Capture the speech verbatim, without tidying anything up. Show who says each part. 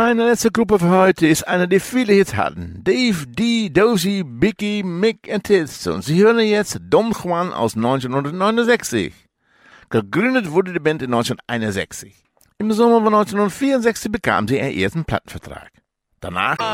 Speaker 1: Meine letzte Gruppe für heute ist eine, die viele Hits hatten. Dave, Dee, Dozy, Bicky, Mick und Tits. Und Sie hören jetzt Don Juan aus neunzehnhundertneunundsechzig. Gegründet wurde die Band in neunzehnhunderteinundsechzig. Im Sommer von neunzehnhundertvierundsechzig bekam sie ihren ersten Plattenvertrag. Danach